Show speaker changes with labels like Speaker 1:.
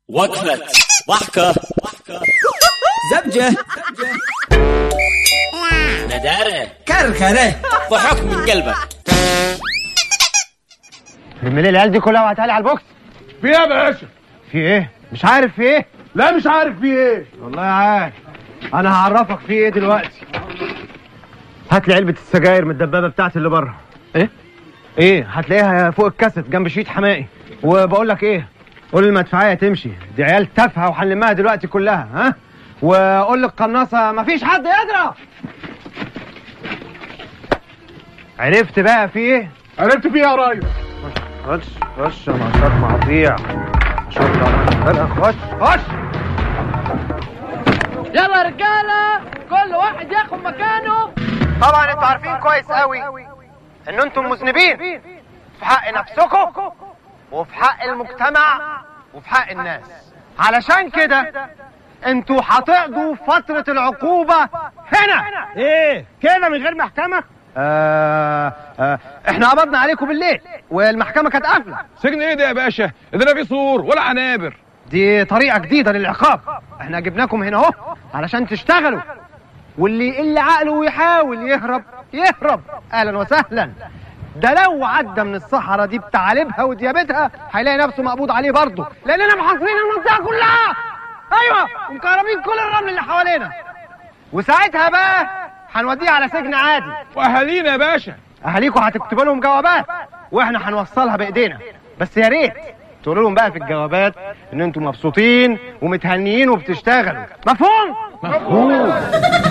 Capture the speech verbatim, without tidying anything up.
Speaker 1: وقفة ضحكة
Speaker 2: زبجة
Speaker 1: ندارة
Speaker 2: كركرة
Speaker 1: ضحك من قلبك.
Speaker 3: من العيال دي كلها وهتعالي على البوكس.
Speaker 4: في ايه يا باشا؟
Speaker 3: في ايه؟ مش عارف في ايه؟
Speaker 4: لا مش عارف في ايه.
Speaker 3: والله عارف. انا هعرفك في ايه دلوقتي. هات لي علبة السجاير من الدبابة بتاعتي اللي بره. ايه؟ ايه؟ هتلاقيها فوق الكاسيت جنب شيت حمائي. وبقول لك ايه؟ قول المدفعية تمشي، دي عيال تافهة وهنلمها دلوقتي كلها، ها؟ وقول للقناصة مفيش حد يضرب. عرفت بقى في ايه؟
Speaker 4: عرفت في ايه يا ريس؟
Speaker 3: خش خش يا نشاط مقاطيع. خش خش
Speaker 5: يلا يا رجاله، كل واحد ياخد مكانه.
Speaker 3: طبعا انتوا عارفين كويس قوي ان انتم مذنبين في حق نفسكم وفي حق المجتمع وفي حق الناس. علشان كده انتوا هتقضوا فترة العقوبة هنا.
Speaker 4: ايه كده من غير محكمة؟
Speaker 3: آه آه احنا قبضنا عليكم بالليل والمحكمة كانت قافلة.
Speaker 4: سجن ايه ده يا باشا؟ ده لا في سور ولا عنابر.
Speaker 3: دي طريقة جديدة للعقاب. احنا جبناكم هنا اهو علشان تشتغلوا، واللي اللي عقله يحاول يهرب يهرب. اهلا وسهلا. ده لو عدى من الصحراء دي بتعالبها وديابتها هيلاقي نفسه مقبوض عليه برضه، لاننا محاصرين المنطقة كلها. ايوه، ومكهربين كل الرمل اللي حوالينا. وساعتها بقى هنوديه على سجن عادي.
Speaker 4: واهالينا يا باشا؟
Speaker 3: اهاليكم هتكتبوا لهم جوابات واحنا هنوصلها بايدينا. بس يا ريت تقولوا لهم بقى في الجوابات ان انتم مبسوطين ومتهنيين وبتشتغلوا. مفهوم؟
Speaker 4: مفهوم.